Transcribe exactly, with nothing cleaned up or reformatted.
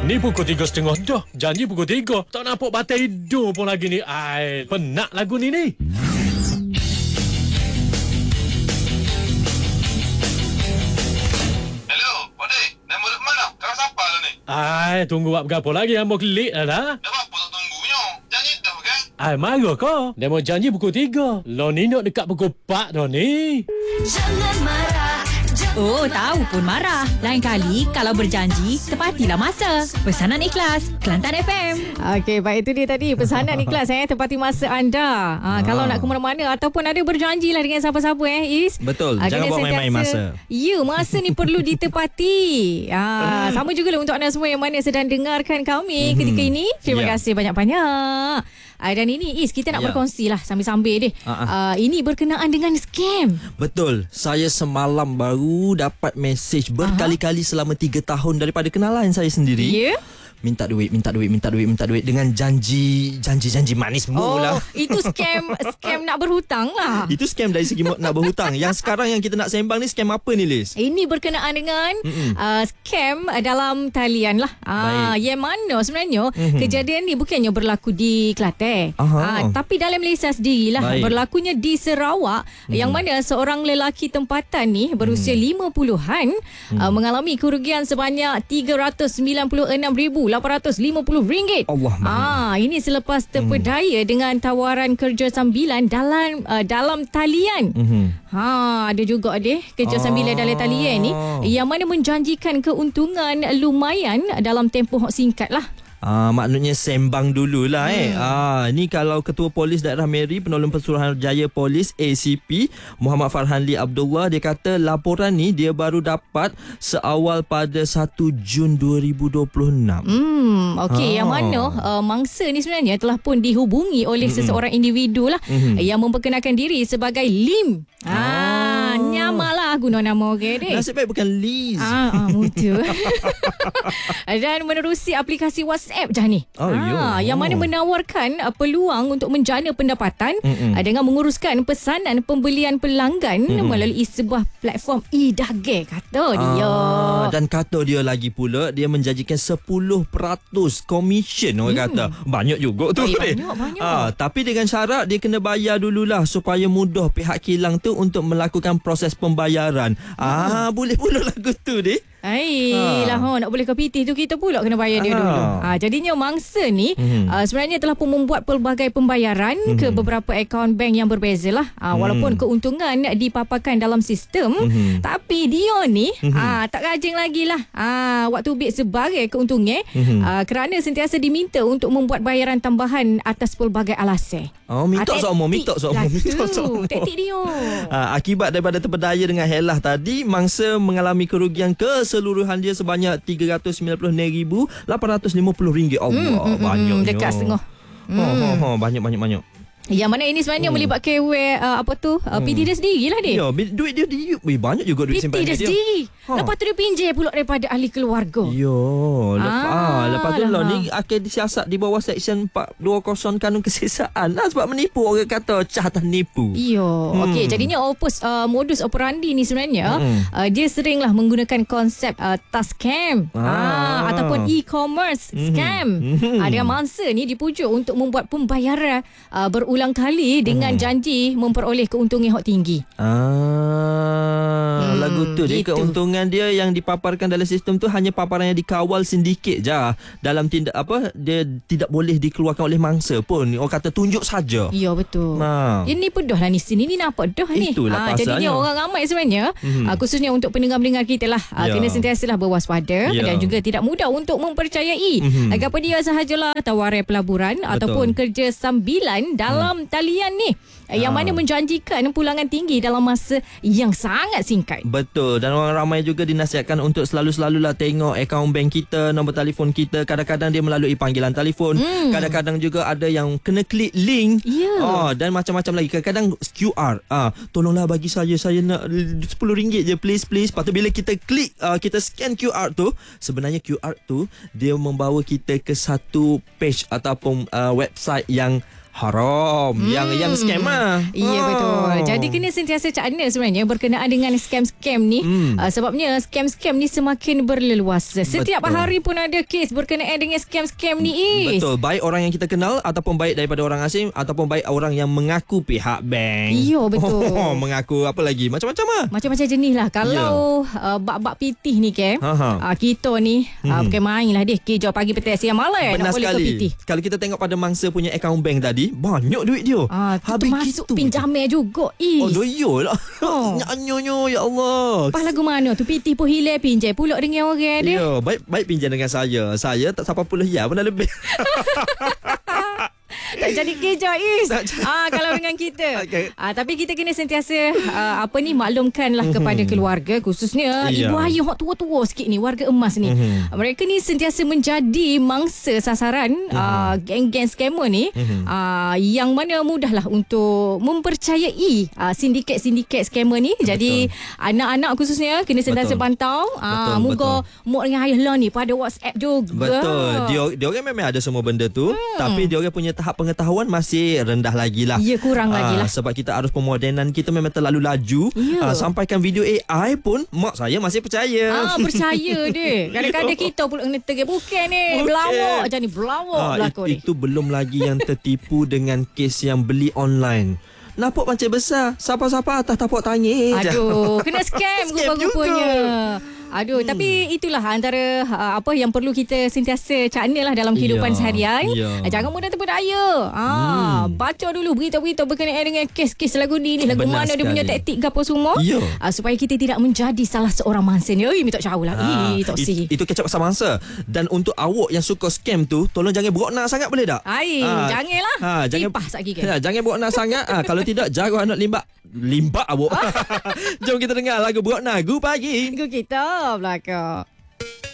Ni pukul tiga setengah dah. Janji pukul tiga. Tak nampak batal hidup pun lagi ni. Ai, penat lagu ni ni. Hello, Pak Dik. Nama duk mana? Kau siapa lah ni? Ai, tunggu buat berapa lagi hamba klik dah dah. Dah berapa tak tunggunya? Janji dah kan? Ai, marah kau. Demo janji pukul tiga. Lo ni nak dekat pukul empat dah ni. Jangan marah. Oh, tahu pun marah. Lain kali kalau berjanji, tepatilah masa. Pesanan ikhlas, Kelantan F M. Okey, baik, itu dia tadi pesanan ikhlas eh, tepati masa anda. Ha, ha. Kalau nak ke mana-mana ataupun ada berjanjilah dengan siapa-siapa eh, Is. Betul, ha, jangan buat main-main masa. Ya, masa ni perlu ditepati. Ha, sama juga lah untuk anda semua yang mana sedang dengarkan kami mm-hmm. ketika ini. Terima yeah. kasih banyak-banyak. Uh, dan ini Is, kita nak yeah. berkongsi lah sambil-sambil deh. Uh-uh. Uh, ini berkenaan dengan scam. Betul. Saya semalam baru dapat mesej berkali-kali selama tiga tahun daripada kenalan saya sendiri. Ya. Yeah. Minta duit, minta duit, minta duit, minta duit dengan janji, janji-janji manis pula. Oh, itu scam, scam nak berhutang lah. Itu scam dari segi nak berhutang. Yang sekarang yang kita nak sembang ni scam apa ni, Liz? Ini berkenaan dengan uh, scam dalam talian lah. Uh, yang mana sebenarnya mm-hmm. kejadian ni bukannya berlaku di Kelantan. Uh, tapi dalam Malaysia sendiri lah. Baik. Berlakunya di Sarawak. Mm. Yang mana seorang lelaki tempatan ni berusia mm. lima puluhan mm. uh, mengalami kerugian sebanyak tiga ratus sembilan puluh enam ribu lapan ratus lima puluh ringgit. Allah. Ah, ini selepas terpedaya hmm. dengan tawaran kerja sambilan dalam uh, dalam talian. Hmm. Ha, ada juga deh kerja ah. sambilan dalam talian ni yang mana menjanjikan keuntungan lumayan dalam tempoh singkat lah. Ah, maknanya sembang dululah hmm. eh. Ah, ni kalau Ketua Polis Daerah Meri Penolong Pesuruhanjaya Polis A C P Muhammad Farhanli Abdullah, dia kata laporan ni dia baru dapat seawal pada satu Jun dua ribu dua puluh enam. Hmm, okey, ah. yang mana uh, mangsa ni sebenarnya telah pun dihubungi oleh hmm. seseorang individu lah hmm. yang memperkenalkan diri sebagai Lim. Ah, oh. Nyamalah guna nama okey deh. Nasib baik bukan Liz. Ah, ah mutu. Dan menerusi aplikasi WhatsApp dah ni. Oh, ha, yang mana menawarkan uh, peluang untuk menjana pendapatan uh, dengan menguruskan pesanan pembelian pelanggan Mm-mm. melalui sebuah platform e-daging kata dia. Ah, dan kata dia lagi pula dia menjanjikan sepuluh peratus komisen orang hmm. kata. Banyak juga tu. Eh, banyak, banyak. Ah, tapi dengan syarat dia kena bayar dululah supaya mudah pihak kilang tu untuk melakukan proses pembayaran. Ah, hmm. boleh pula lagu tu deh. Hai, ha. lah ha, nak boleh ke pitih tu kita pula kena bayar dia ha. dulu. Ha, jadinya mangsa ni hmm. uh, sebenarnya telah pun membuat pelbagai pembayaran hmm. ke beberapa akaun bank yang berbeza lah. Ha, walaupun hmm. keuntungan dipaparkan dalam sistem, hmm. tapi dia ni hmm. ha, tak rajin lagi lah. Ha, waktu ubik sebagai keuntungan hmm. uh, kerana sentiasa diminta untuk membuat bayaran tambahan atas pelbagai alasan. Oh, minta ha, seumur, minta seumur, minta seumur. Taktik dia. Ha, akibat daripada terpedaya dengan helah tadi, mangsa mengalami kerugian ke keseluruhan dia sebanyak tiga ratus sembilan puluh enam ribu lapan ratus lima puluh ringgit. Allah, hmm, banyaknya. Dekat setengah. Hmm. Oh, oh, oh, banyak banyak banyak. Yang mana ini sebenarnya hmm. melibatkan uh, apa tu uh, P T dia sendiri lah dia. Ya, duit dia, dia weh, banyak juga duit simpanan dia. P T dia sendiri. Ha. Lepas tu dia pinjam pula daripada ahli keluarga. Ya, lepas, ah, ah, lepas tu lah ni akan disiasat di bawah Seksyen empat dua kosong Kanun Kesesaan lah sebab menipu, orang kata cah tak nipu. Ya, hmm. okey, jadinya opus uh, modus operandi ni sebenarnya hmm. uh, dia seringlah menggunakan konsep uh, task scam ah. Ah, ataupun e-commerce hmm. scam. Hmm. Ah, dengan mangsa ni dipujuk untuk membuat pembayaran uh, berulang kali dengan hmm. janji memperoleh keuntungan yang tinggi. Ah, hmm, lagu tu dia gitu. Keuntungan dia yang dipaparkan dalam sistem tu hanya paparan yang dikawal sindiket je. Dalam tindak apa, dia tidak boleh dikeluarkan oleh mangsa pun. Orang kata tunjuk saja. Ya, betul. Ha. Ini pedah lah ni sini ni nampak dah ni. Itulah ha, jadinya orang ramai sebenarnya hmm. uh, khususnya untuk pendengar-pendengar kita lah uh, ya. kena sentiasalah berwaspada ya. dan juga tidak mudah untuk mempercayai hmm. apa dia sahajalah tawaran pelaburan betul. ataupun kerja sambilan dalam hmm. talian ni yang ha. mana menjanjikan pulangan tinggi dalam masa yang sangat singkat. Betul. Dan orang ramai juga dinasihatkan untuk selalu-selalulah tengok akaun bank kita, nombor telefon kita. Kadang-kadang dia melalui panggilan telefon. Hmm. Kadang-kadang juga ada yang kena klik link. Yeah. Oh, dan macam-macam lagi. Kadang-kadang Q R. Ah, tolonglah bagi saya, saya nak sepuluh ringgit je please please. Lepas tu bila kita klik, uh, kita scan Q R tu, sebenarnya Q R tu dia membawa kita ke satu page ataupun uh, website yang haram. Hmm. Yang yang scam lah. Ya, Ah. betul. Jadi kena sentiasa cakna sebenarnya berkenaan dengan scam-scam ni. Hmm. Uh, sebabnya scam-scam ni semakin berleluasa. Setiap Betul. hari pun ada kes berkenaan dengan scam-scam ni, Is. Betul. Baik orang yang kita kenal ataupun baik daripada orang asing ataupun baik orang yang mengaku pihak bank. Ya, betul. Oh, mengaku apa lagi? Macam-macam lah. Macam-macam jenis lah. Kalau yeah. uh, bak-bak pitih ni, Kem, uh, kita ni hmm. uh, bukan main lah dia. Kerja pagi petang siang malam Benar nak boleh ke sekali. pitih. Kalau kita tengok pada mangsa punya akaun bank tadi, banyak duit dia. Ah, termasuk pinjaman juga, Is. Oh, doyo lah. Oh. Nyanyo, ya Allah. Pas lagu mana tu pitih pun hilang pinjam pula dengan orang dia. Ya, baik baik pinjam dengan saya. Saya tak sampai puluh ya pun dah lebih. Tak jadi kerja, Is. Tak jadi. Ah, kalau dengan kita. Okay. Ah, tapi kita kena sentiasa uh, apa ni maklumkanlah mm-hmm. kepada keluarga, khususnya yeah. ibu ayah hok tua-tua sikit ni, warga emas ni. Mm-hmm. Mereka ni sentiasa menjadi mangsa sasaran mm-hmm. uh, geng-geng scammer ni mm-hmm. uh, yang mana mudahlah untuk mempercayai uh, sindiket-sindiket scammer ni. Betul. Jadi anak-anak khususnya kena sentiasa betul. Pantau. Ah, moga mak dengan ayah lah ni pada WhatsApp juga. Betul. Dia dia orang memang ada semua benda tu, hmm. tapi dia orang punya tahap pengetahuan masih rendah lagi lah. Ya, kurang lagi lah. Sebab kita arus pemodenan kita memang terlalu laju. Ya. Aa, sampaikan video A I pun mak saya masih percaya. Ah, percaya dia. Kadang-kadang kita pula kena tegak bukan ni. Belawak macam ni. Belawak Aa, berlaku it, ni. Itu belum lagi yang tertipu dengan kes yang beli online. Nampak pancing besar. Siapa-siapa atas tapak tanya. Aduh, kena scam, Scam rupa-rupanya. Aduh, hmm. tapi itulah antara uh, apa yang perlu kita sentiasa cakna lah dalam kehidupan ya, seharian. ya. Jangan mudah terpedaya. Ah, hmm. Baca dulu berita-berita berkenaan dengan kes-kes lagu ni, ni lagu Benar mana sekali. dia punya taktik ke apa semua. Ya. Uh, supaya kita tidak menjadi salah seorang mangsa ni. Oi, minta jauh lah. Ha, Ih, tak si. It, itu kecap pasal mangsa. Dan untuk awak yang suka scam tu, tolong jangan berokna sangat boleh tak? Ai, ha, janganlah. Ha, jangan Tipah satgi ke. Ha, jangan berokna sangat. Ha, kalau tidak jaga anak limbak. Limbak awak. Jom kita dengar lagu Berokna Gu Pagi. Gu kita belakang.